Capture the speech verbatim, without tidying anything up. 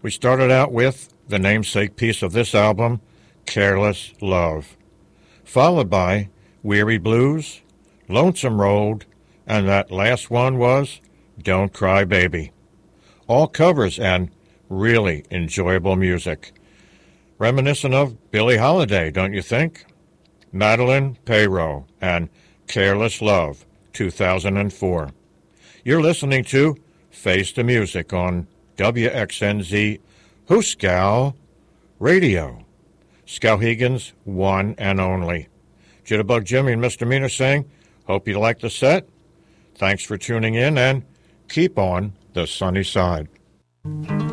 We started out with the namesake piece of this album, Careless Love, followed by Weary Blues, Lonesome Road, and that last one was Don't Cry Baby. All covers and really enjoyable music. Reminiscent of Billie Holiday, don't you think? Madeline Peyroux and Careless Love, two thousand four. You're listening to Face the Music on W X N Z Hooskow Radio, Skowhegan's one and only. Jitterbug Jimmy and Mister Meaner saying, hope you like the set. Thanks for tuning in and keep on the sunny side.